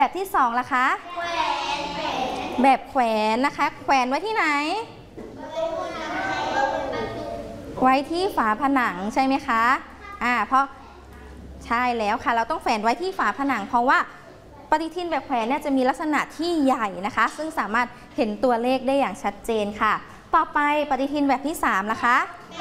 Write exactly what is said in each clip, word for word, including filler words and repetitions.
แบบที่สองล่ะคะแขวนแบบแขวนนะคะแขวนไว้ที่ไหนไว้ที่ฝาผนังใช่ไหมคะอ่าเพราะใช่แล้วค่ะเราต้องแขวนไว้ที่ฝาผนังเพราะว่าปฏิทินแบบแขวนเนี่ยจะมีลักษณะที่ใหญ่นะคะซึ่งสามารถเห็นตัวเลขได้อย่างชัดเจนค่ะต่อไปปฏิทินแบบที่สามนะคะ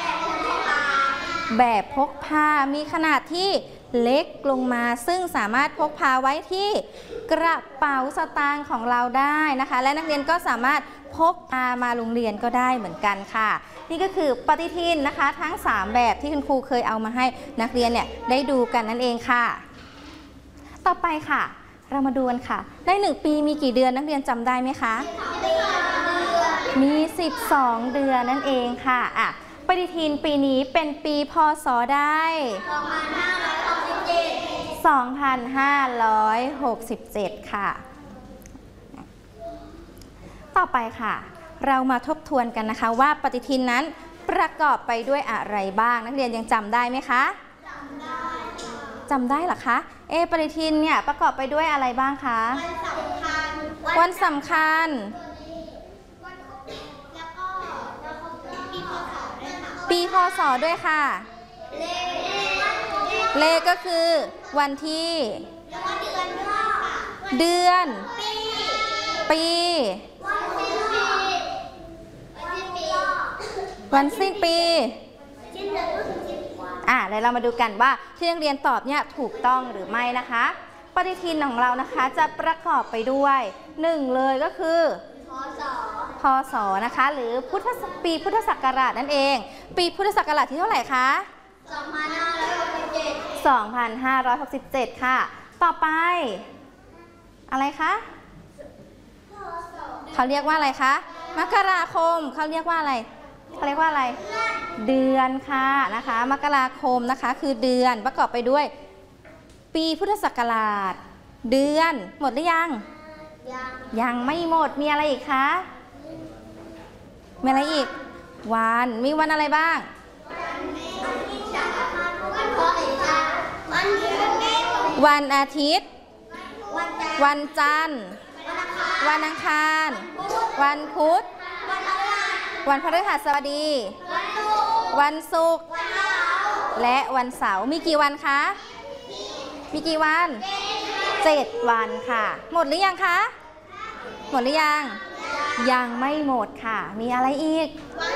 แบบพกพามีขนาดที่เล็กลงมาซึ่งสามารถพกพาไว้ที่กระเป๋าสตางค์ของเราได้นะคะและนักเรียนก็สามารถพกพามาโรงเรียนก็ได้เหมือนกันค่ะนี่ก็คือปฏิทินนะคะทั้งสามแบบที่คุณครูเคยเอามาให้นักเรียนเนี่ยได้ดูกันนั่นเองค่ะต่อไปค่ะเรามาดูกันค่ะในหนึ่งปีมีกี่เดือนนักเรียนจำได้ไหมคะมีสิบสองเดือนนั่นเองค่ะอ่ะปฏิทินปีนี้เป็นปีพ.ศ.ได้สองพันห้าร้อยหกสิบเจ็ดค่ะต่อไปค่ะเรามาทบทวนกันนะคะว่าปฏิทินนั้นประกอบไปด้วยอะไรบ้างนักเรียนยังจำได้ไหมคะจำได้จำได้เหรอคะเอปฏิทินเนี่ยประกอบไปด้วยอะไรบ้างคะวันสำคัญปีพ.ศ.ด้วยค่ะเลขก็คือวันที่เดือนปีวันสิ้นปีอ่ะเดี๋ยวเรามาดูกันว่าที่นักเรียนตอบเนี่ยถูกต้องหรือไม่นะคะปฏิทินของเรานะคะจะประกอบไปด้วยหนึ่งเลยก็คือพ.ศ.นะคะหรือพุทธปีพุทธศักราชนั่นเองปีพุทธศักราชที่เท่าไหร่คะสองพันห้าร้อยหกสิบเจ็ด สองพันห้าร้อยหกสิบเจ็ดค่ะต่อไปอะไรคะเขาเรียกว่าอะไรคะมกราคมเขาเรียกว่าอะไรเขาเรียกว่าอะไรเดือนค่ะนะคะมกราคมนะคะคือเดือนประกอบไปด้วยปีพุทธศักราชเดือนหมดหรือยังยังยังไม่หมดมีอะไรอีกคะมีอะไรอีกวันมีวันอะไรบ้างวันอาทิตย์วันจันทร์วันอังคารวันพุธวันพฤหัสบดีวันศุกร์และวันเสาร์มีกี่วันคะมีกี่วันเจ็ดวันค่ะหมดหรือยังคะหมดหรือยังยังไม่หมดค่ะมีอะไรอีก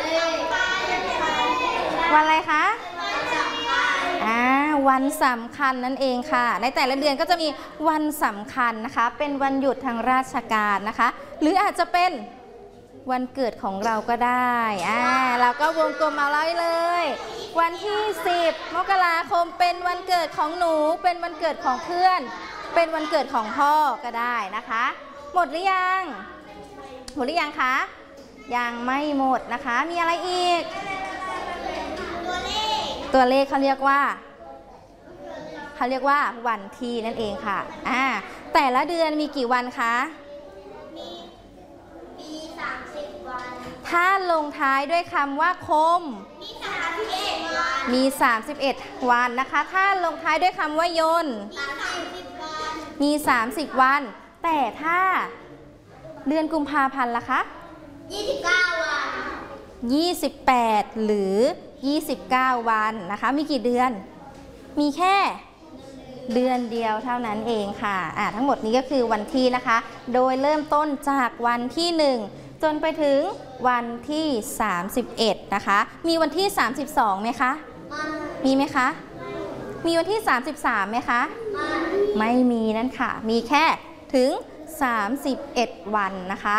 วันอะไรคะอ่าวันสำคัญนั่นเองค่ะในแต่ละเดือนก็จะมีวันสำคัญนะคะเป็นวันหยุดทางราชการนะคะหรืออาจจะเป็นวันเกิดของเราก็ได้อ่าเราก็วงกลมเอาไว้เลยวันที่สิบมกราคมเป็นวันเกิดของหนูเป็นวันเกิดของเพื่อนเป็นวันเกิดของพ่อก็ได้นะคะหมดหรือยังหมดหรือยังคะยังไม่หมดนะคะมีอะไรอีกตัวเลขตัวเลขเขาเรียกว่าเขาเรียกว่าวันที่นั่นเองค่ะอ่าแต่ละเดือนมีกี่วันคะมีมีสามสิบวันถ้าลงท้ายด้วยคำว่าคมมีสามสิบเอ็ดวันมีสามสิบเอ็ดวันนะคะถ้าลงท้ายด้วยคำว่ายนต์มีสามสิบวันแต่ถ้าเดือนกุมภาพันธ์ล่ะคะยี่สิบเก้าวันยี่สิบแปดหรือยี่สิบเก้าวันนะคะมีกี่เดือนมีแค่เดือนเดียวเท่านั้นเองค่ะอ่าทั้งหมดนี้ก็คือวันที่นะคะโดยเริ่มต้นจากวันที่หนึ่งจนไปถึงวันที่สามสิบเอ็ดนะคะมีวันที่สามสิบสองไหมคะมีไหมคะมีวันที่สามสิบสามไหมคะไม่มีนั่นค่ะมีแค่ถึงสามสิบเอ็ดวันนะคะ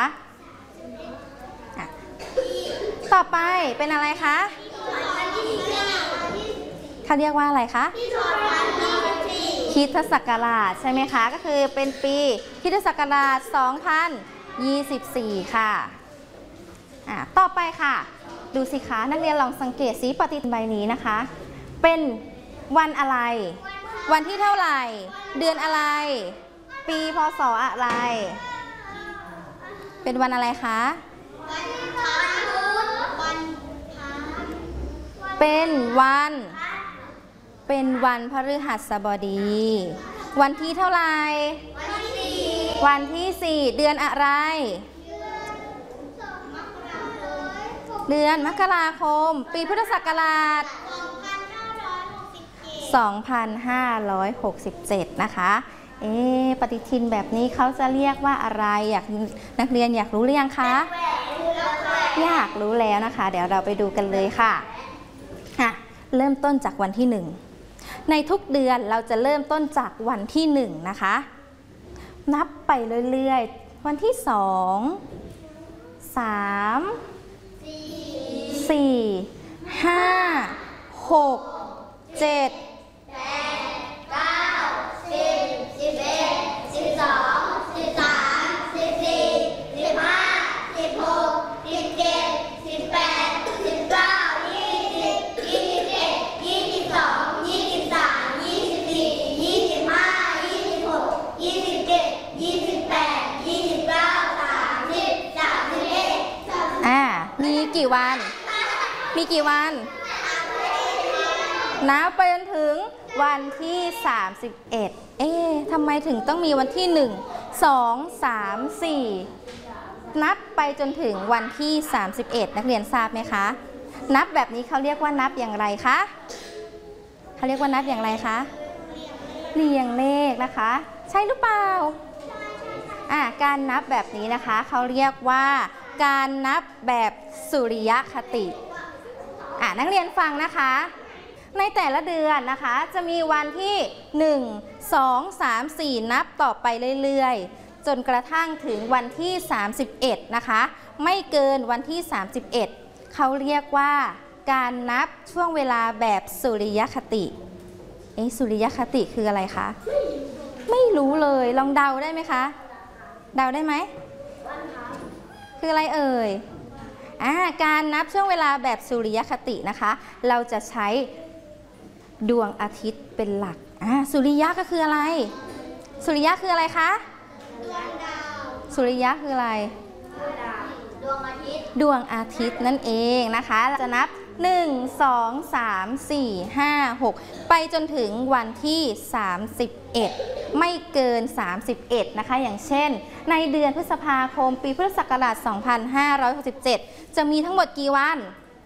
ต่อไปเป็นอะไรคะเขาเรียกว่าอะไรคะคริสตศักราชใช่ไหมคะก็คือเป็นปีคริสตศักราชสองพันยี่สิบสี่ค่ะอ่ะต่อไปค่ะดูสิคะนักเรียนลองสังเกตสีปฏิทินใบนี้นะคะเป็นวันอะไรวันที่เท่าไหร่เดือนอะไรปีพ.ศ.อะไรเป็นวันอะไรคะเป็นวันเป็นวันพฤหัสบดีวันที่เท่าไหร่วันที่สี่วันที่สี่เดือนอะไรเดือนมกราคมปีพุทธศักราชสองพันห้าร้อยหกสิบเจ็ดนะคะเอ๊ะปฏิทินแบบนี้เขาจะเรียกว่าอะไรอยากนักเรียนอยากรู้หรือยังคะอยากรู้แล้วนะคะเดี๋ยวเราไปดูกันเลยค่ะอ่ะเริ่มต้นจากวันที่หนึ่งในทุกเดือนเราจะเริ่มต้นจากวันที่หนึ่งนะคะนับไปเรื่อยๆวันที่สองสามสี่ห้าหกเจ็ดกี่วันมีกี่วันนับไปจนถึงวันที่สามสิบเอ็ดเอ๊ะทำไมถึงต้องมีวันที่หนึ่ง สอง สาม สี่นับไปจนถึงวันที่สามสิบเอ็ดนักเรียนทราบไหมคะนับแบบนี้เขาเรียกว่านับอย่างไรคะเขาเรียกว่านับอย่างไรคะเรียงเลขนะคะใช่หรือเปล่าอ่ะการนับแบบนี้นะคะเขาเรียกว่าการนับแบบสุริยคติอ่ะนักเรียนฟังนะคะในแต่ละเดือนนะคะจะมีวันที่หนึ่ง สอง สาม สี่นับต่อไปเรื่อยๆจนกระทั่งถึงวันที่สามสิบเอ็ดนะคะไม่เกินวันที่สามสิบเอ็ดเขาเรียกว่าการนับช่วงเวลาแบบสุริยคติเอ๊ะสุริยคติคืออะไรคะไม่รู้เลยลองเดาได้ไหมคะเดาได้ไหมคืออะไรเอ่ยอ่าการนับช่วงเวลาแบบสุริยคตินะคะเราจะใช้ดวงอาทิตย์เป็นหลักอ่าสุริยะก็คืออะไรสุริยะคืออะไรคะดวงดาวสุริยะคืออะไรดวงอาทิตย์ดวงอาทิตย์นั่นเองนะคะจะนับหนึ่ง สอง สาม สี่ ห้า หกไปจนถึงวันที่สามสิบเอ็ดไม่เกินสามสิบเอ็ดนะคะอย่างเช่นในเดือนพฤษภาคมปีพุทธศักราชสองพันห้าร้อยหกสิบเจ็ดจะมีทั้งหมดกี่วัน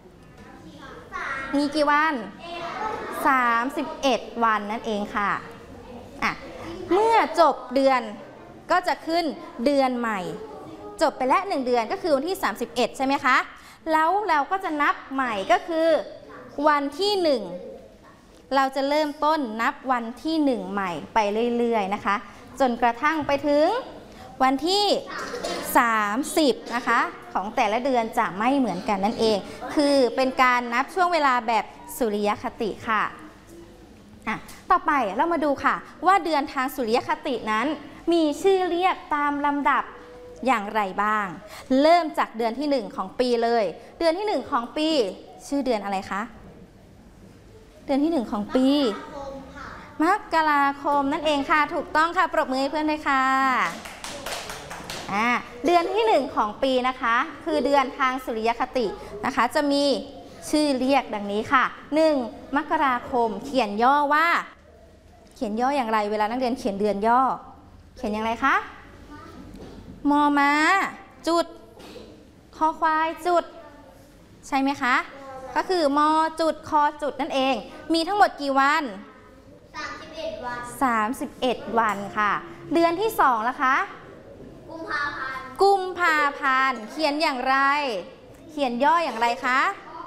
มีกี่วันสามสิบเอ็ดวันนั่นเองค่ะอ่ะเมื่อจบเดือนก็จะขึ้นเดือนใหม่จบไปแล้วหนึ่งเดือนก็คือวันที่สามสิบเอ็ดใช่ไหมคะแล้วเราก็จะนับใหม่ก็คือวันที่หนึ่งเราจะเริ่มต้นนับวันที่หนึ่งใหม่ไปเรื่อยๆนะคะจนกระทั่งไปถึงวันที่สามสิบนะคะของแต่ละเดือนจะไม่เหมือนกันนั่นเองคือเป็นการนับช่วงเวลาแบบสุริยคติค่ะอ่ะต่อไปเรามาดูค่ะว่าเดือนทางสุริยคตินั้นมีชื่อเรียกตามลำดับอย่างไรบ้างเริ่มจากเดือนที่หนึ่งของปีเลยเดือนที่หนึ่งของปีชื่อเดือนอะไรคะเดือนที่หนึ่งของปีมกราคมนั่นเองค่ะถูกต้องค่ะปรบมือให้เพื่อนเลยค่ะอ่าเดือนที่หนึ่งของปีนะคะคือเดือนทางสุริยคตินะคะจะมีชื่อเรียกดังนี้ค่ะหนึ่งมกราคมเขียนย่อว่าเขียนย่ออย่างไรเวลานักเรียนเขียนเดือนย่อเขียนอย่างไรคะมอม้าจุดคอควายจุดใช่ไหมคะก็คือมอจุดคอจุดนั่นเองมีทั้งหมดกี่วันสามสิบเอ็ดวันสามสิบเอ็ดวันค่ะเดือนที่สองล่ะคะกุมภาพันธ์กุมภาพันธ์เขียนอย่างไรเขียนย่ออย่างไรคะ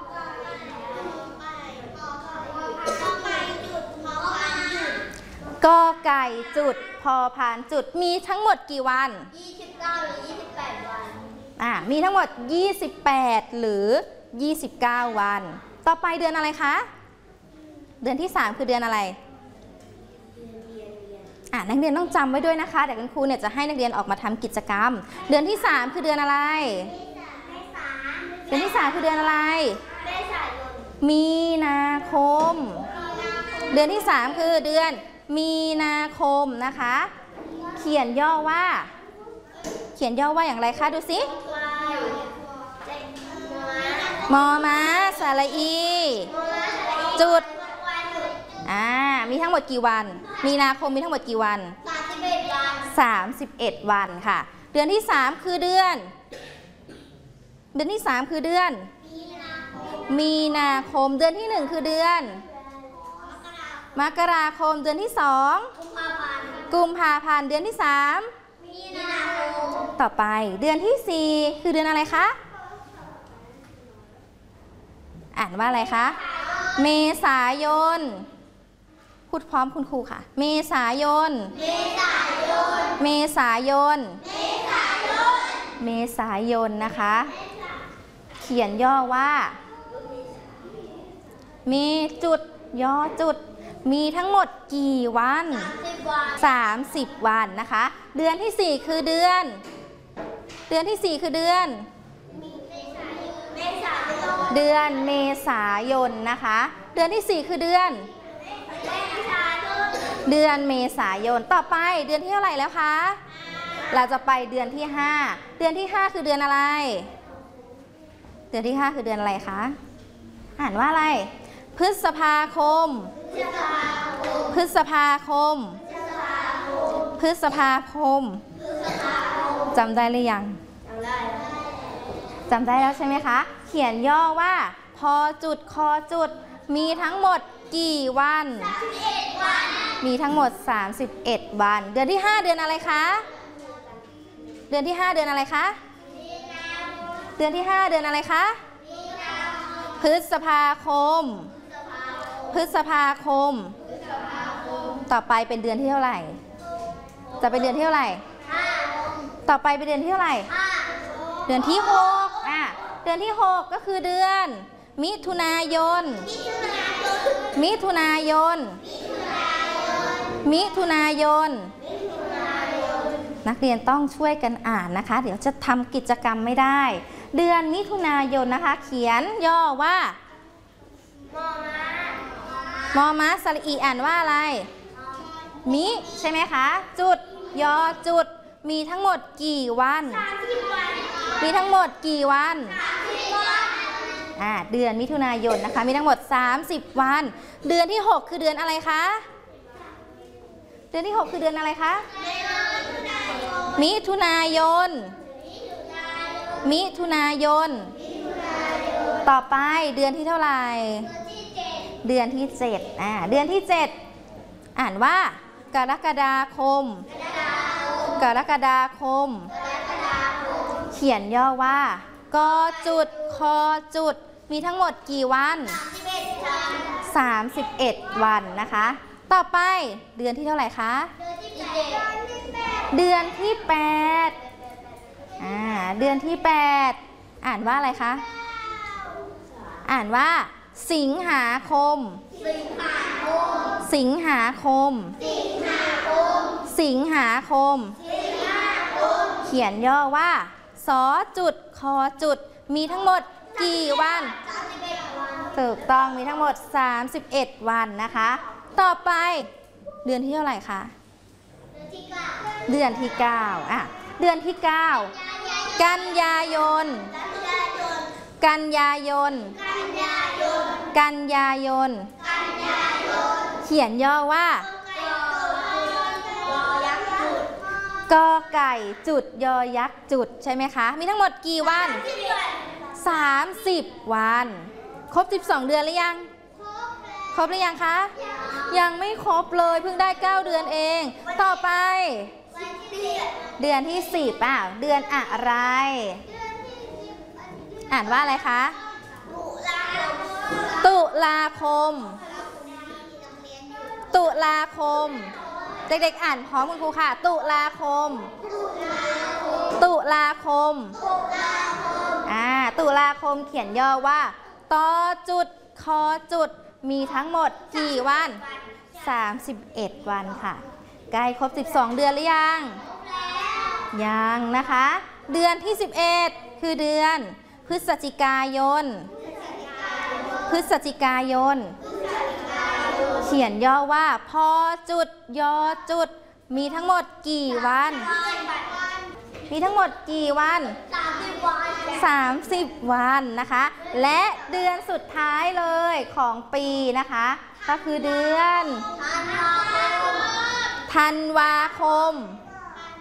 กอไก่จุดพอพานจุดมีทั้งหมดกี่วันยี่สิบเก้าหรือยี่สิบแปดวันอ่ามีทั้งหมดยี่สิบแปดหรือยี่สิบเก้าวันต่อไปเดือนอะไรคะเดือนที่สามคือเดือนอะไรอ่านักเรียนต้องจำไว้ด้วยนะคะเดี๋ยวคุณครูเนี่ยจะให้นักเรียนออกมาทำกิจกรรมเดือนที่สามคือเดือนอะไรเดือนที่สามคือเดือนอะไรมีนาคมเดือนที่สามคือเดือนมีนาคมนะคะเขียนย่อว่าเขียนย่อว่าอย่างไรคะดูสิมอม้าสระอีจุดอ่ามีทั้งหมดกี่วันมีนาคมมีทั้งหมดกี่วันสามสิบเอ็ดวันสามสิบเอ็ดวันค่ะเดือนที่สามคือเดือนเดือนที่สามคือเดือนมีนาคมเดือนที่หนึ่งคือเดือนมกราคมเดือนที่สองกุมภาพันธ์เดือนที่สามต่อไปเดือนที่สี่คือเดือนอะไรคะอ่านว่าอะไรคะเมษายนพูดพร้อมคุณครูค่ะเมษายนเมษายนเมษายนเมษายนนะคะเขียนย่อว่ามีจุดย่อจุดมีทั้งหมดกี่วันสามสิบวันนะคะเดือนที่สี่คือเดือนเดือนที่สี่คือเดือนเดือนเมษายนนะคะเดือนที่สี่คือเดือนเดือนเมษายนต่อไปเดือนที่เท่าไหร่แล้วคะเราจะไปเดือนที่ห้าเดือนที่ห้าคือเดือนอะไรเดือนที่ห้าคือเดือนอะไรคะอ่านว่าอะไรพฤษภาคมพฤษภาคมพฤษภาคมจำได้หรือยังจำได้แล้วใช่ไหมคะเขียนย่อว่าพอจุดคอจุดมีทั้งหมดกี่วันมีทั้งหมดสามสิบเอ็ดวันเดือนที่ห้าเดือนอะไรคะเดือนที่ห้าเดือนอะไรคะเดือนที่ห้าเดือนอะไรคะพฤษภาคมพฤษภาคมต่อไปเป็นเดือนที่เท่าไหร่จะเป็นเดือนที่เท่าไหร่ต่อไปเป็นเดือนที่เท่าไหร่เดือนที่หกอ่ะเดือนที่หกก็คือเดือนมิถุนายนมิถุนายนมิถุนายนนักเรียนต้องช่วยกันอ่านนะคะเดี๋ยวจะทำกิจกรรมไม่ได้เดือนมิถุนายนนะคะเขียนย่อว่ามอม้าสระอีอ่านว่าอะไรมิใช่ไหมคะจุดยอจุดมีทั้งหมดกี่วันมีทั้งหมดกี่วันอ่าเดือนมิถุนายนนะคะมีทั้งหมดสามสิบวันเดือนที่หกคือเดือนอะไรคะเดือนที่หกคือเดือนอะไรคะมิถุนายนมิถุนายนต่อไปเดือนที่เท่าไหร่เดือนที่เจ็ดอ่าเดือนที่เจ็ดอ่านว่ากรกฎาคมกรกฎาคมเขียนย่อว่ากจุดคอจุดมีทั้งหมดกี่วันสามสิบเอ็ดวันนะคะต่อไปเดือนที่เท่าไหร่คะเดือนที่แปดอ่าเดือนที่แปดอ่านว่าอะไรคะอ่านว่าสิงหาคมสิงหาคมสิงหาคมเขียนย่อว่าสอจุดคอจุดมีทั้งหมดกี่วันถูกต้องมีทั้งหมดสามสิบเอ็ดวันนะคะต่อไปเดือนที่เท่าไหร่คะเดือนที่เก้าอ่ะเดือนที่เก้ากันยายนกันยายนกันยายนเขียนย่อว่ากอไก่จุดยอยักษ์จุดใช่ไหมคะมีทั้งหมดกี่วันสามสิบวันครบสิบสองเดือนหรือยังครบหรือยังคะยังไม่ครบเลยเพิ่งได้เก้าเดือนเองต่อไปเดือนที่สิบอ่ะเดือนอะไรอ่านว่าอะไรคะตุลาคมตุลาคมเด็กๆอ่านพร้อมคุณครูค่ะตุลาคมตุลาคมอ่าตุลาคมเขียนย่อว่าตอจุดคอจุดมีทั้งหมดกี่วันสามสิบเอ็ดวันค่ะใกล้ครบสิบสองเดือนหรือยังยังนะคะเดือนที่สิบเอ็ดคือเดือนพฤศจิกายนพฤศจิกายนเขียนย่อว่าพอจุดยอจุดมีทั้งหมดกี่วันมีทั้งหมดกี่วันสามสิบวันนะคะและเดือนสุดท้ายเลยของปีนะคะก็คือเดือนธันวาคม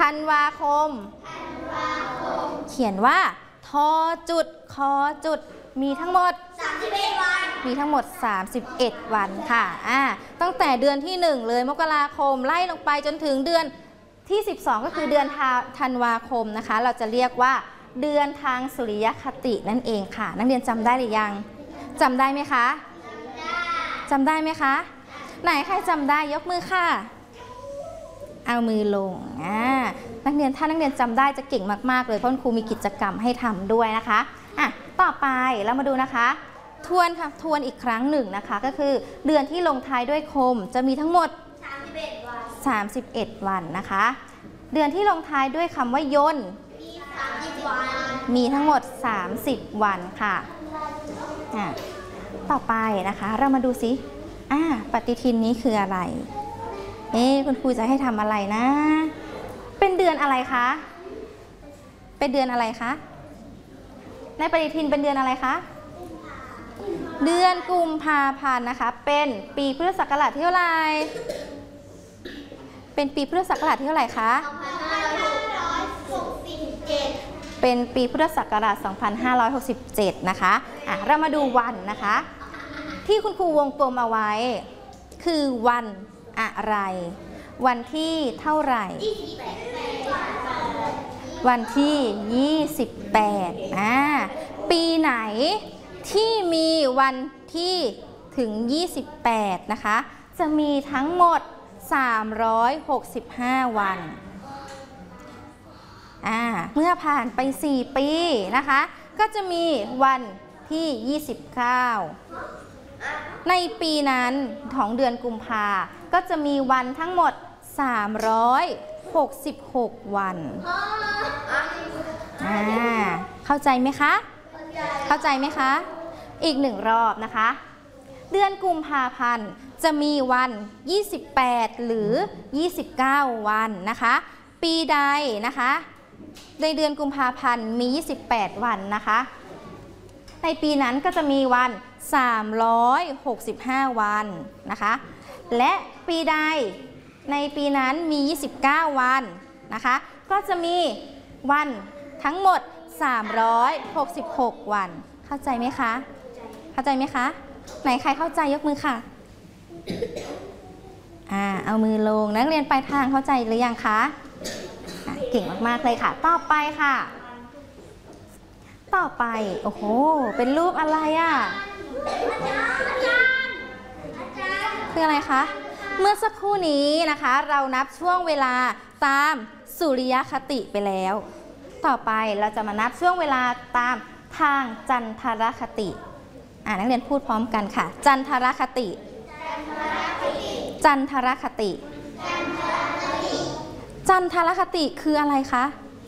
ธันวาคมเขียนว่าทอจุดคอจุดมีทั้งหมดสามสิบเอ็ดวันมีทั้งหมดสามสิบเอ็ดวันค่ะอ่าตั้งแต่เดือนที่หนึ่งเลยมกราคมไล่ลงไปจนถึงเดือนที่สิบสองก็คือเดือนธันวาคมนะคะเราจะเรียกว่าเดือนทางสุริยคตินั่นเองค่ะนักเรียนจำได้หรือยังจำได้ไหมคะจำได้ไหมคะไหนใครจำได้ยกมือค่ะเอามือลงอ่านักเรียนถ้านักเรียนจำได้จะเก่งมากๆเลยเพราะครูมีกิจกรรมให้ทำด้วยนะคะอ่ะต่อไปเรามาดูนะคะทวนค่ะทวนอีกครั้งหนึ่งนะคะก็คือเดือนที่ลงท้ายด้วยคมจะมีทั้งหมดสามสิบเอ็ดวันสามสิบเอ็ดวันนะคะเดือนที่ลงท้ายด้วยคำว่ายนต์มีสามสิบวันมีทั้งหมดสามสิบวันค่ะอ่ะต่อไปนะคะเรามาดูสิอ่าปฏิทินนี้คืออะไรเอ๊ะคุณครูจะให้ทำอะไรนะเป็นเดือนอะไรคะเป็นเดือนอะไรคะในปฏิทินเป็นเดือนอะไรคะเดือนกุมภาพันธ์นะคะเป็นปีพุทธศักราชที่เท่าไหร่เป็นปีพุทธศักราชที่เท่าไหร่คะสองพันห้าร้อยหกสิบเจ็ดเป็นปีพุทธศักราชสองพันห้าร้อยหกสิบเจ็ดนะคะอ่ะเรามาดูวันนะคะที่คุณครูวงกลมเอาไว้คือวันอะไรวันที่เท่าไหร่วันที่ยี่สิบแปดอ่าปีไหนที่มีวันที่ถึงยี่สิบแปดนะคะจะมีทั้งหมดสามร้อยหกสิบห้าวันอ่าเมื่อผ่านไปสี่ปีนะคะก็จะมีวันที่ยี่สิบเก้าในปีนั้นของเดือนกุมภาก็จะมีวันทั้งหมดสามร้อยหกสิบหกวันอ่าเข้าใจไหมคะเข้าใจไหมคะอีกหนึ่งรอบนะคะเดือนกุมภาพันธ์จะมีวันยี่สิบแปดหรือยี่สิบเก้าวันนะคะปีใดนะคะในเดือนกุมภาพันธ์มียี่สิบแปดวันนะคะในปีนั้นก็จะมีวันสามร้อยหกสิบห้าวันนะคะและปีใดในปีนั้นมียี่สิบเก้าวันนะคะก็จะมีวันทั้งหมดสามร้อยหกสิบหกวันเข้าใจไหมคะเข้าใจไหมคะไหนใครเข้าใจยกมือค่ะอ่าเอามือลงนักเรียนปลายทางเข้าใจหรือยังคะเก่งมากๆเลยค่ะต่อไปค่ะต่อไปโอ้โหเป็นรูปอะไรอ่ะคืออะไรคะเมื่อสักครู่นี้นะคะเรานับช่วงเวลาตามสุริยคติไปแล้วต่อไปเราจะมานับช่วงเวลาตามทางจันทรคติอ่านักเรียนพูดพร้อมกันค่ะจันทรคติจันทรคติจันทรคติคืออะไรคะ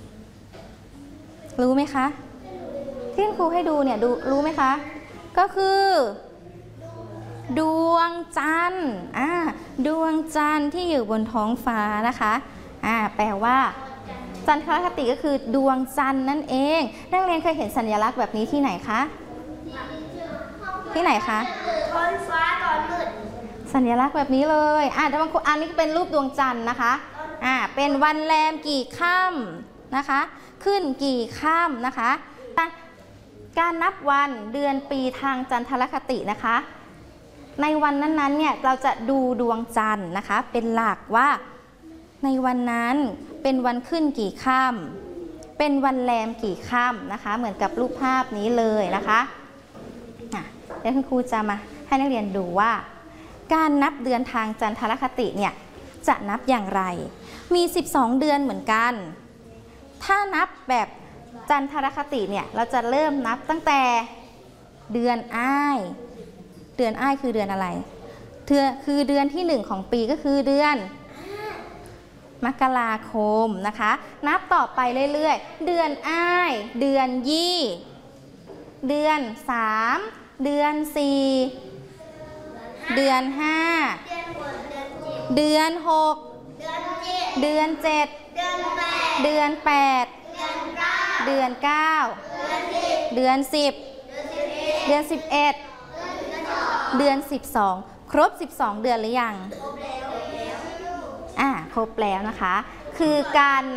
รู้ไหมคะที่ครูให้ดูเนี่ยดูรู้ไหมคะก็คือดวงจันทร์อ่าดวงจันทร์ที่อยู่บนท้องฟ้านะคะอ่าแปลว่าจันทรคติก็คือดวงจันทร์นั่นเองนักเรียนเคยเห็นสัญลักษณ์แบบนี้ที่ไหนคะที่ไหนคะท้องฟ้าตอนมืดสัญลักษณ์แบบนี้เลยอ่าแต่บางคนอันนี้เป็นรูปดวงจันทร์นะคะอ่าเป็นวันแรมกี่ค่ำนะคะขึ้นกี่ค่ำนะคะการนับวันเดือนปีทางจันทรคตินะคะในวันนั้นๆเนี่ยเราจะดูดวงจันทร์นะคะเป็นหลักว่าในวันนั้นเป็นวันขึ้นกี่ค่ำเป็นวันแรมกี่ค่ำนะคะเหมือนกับรูปภาพนี้เลยนะคะเดี๋ยวคุณครูจะมาให้นักเรียนดูว่าการนับเดือนทางจันทรคติเนี่ยจะนับอย่างไรมีสิบสองเดือนเหมือนกันถ้านับแบบจันทรคติเนี่ยเราจะเริ่มนับตั้งแต่เดือนอ้ายเดือนอ้ายคือเดือนอะไรเดือนคือเดือนที่หนึ่งของปีก็คือเดือนมกราคมนะคะนับต่อไปเรื่อยๆเดือนอ้ายเดือนยี่เดือนสามเดือนสี่เดือนห้าเดือนหกเดือนเจ็ดเดือนแปดเดือนเก้าเดือนสิบเดือนสิบเอ็ดเดือนสิบสองครบสิบสองเดือนหรือยังอ่าครบแล้วนะคะคือการ